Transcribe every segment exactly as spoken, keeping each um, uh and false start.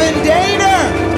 Marvin Daner.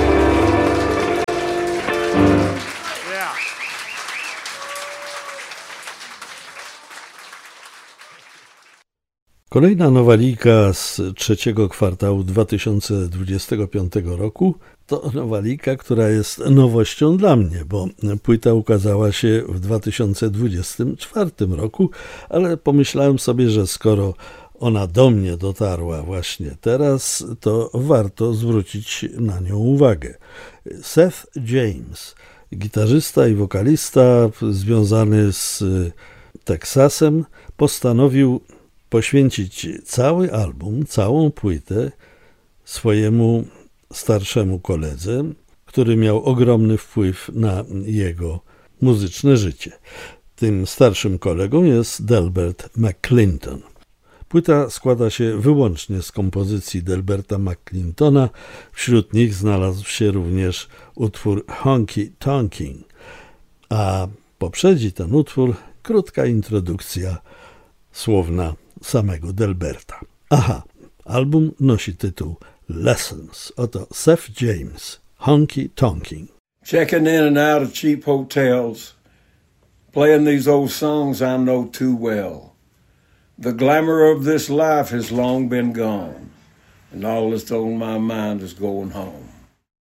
Kolejna nowalika z trzeciego kwartału dwa tysiące dwudziestego piątego roku to nowalika, która jest nowością dla mnie, bo płyta ukazała się w dwa tysiące dwudziestym czwartym roku, ale pomyślałem sobie, że skoro ona do mnie dotarła właśnie teraz, to warto zwrócić na nią uwagę. Seth James, gitarzysta i wokalista związany z Teksasem, postanowił poświęcić cały album, całą płytę swojemu starszemu koledze, który miał ogromny wpływ na jego muzyczne życie. Tym starszym kolegą jest Delbert McClinton. Płyta składa się wyłącznie z kompozycji Delberta McClintona. Wśród nich znalazł się również utwór Honky Tonkin, a poprzedzi ten utwór krótka introdukcja słowna samego Delberta. Aha, album nosi tytuł Lessons. Oto Seth James, Honky Tonkin. Checking in and out of cheap hotels, playing these old songs I know too well. The glamour of this life has long been gone, and all that's on my mind is going home.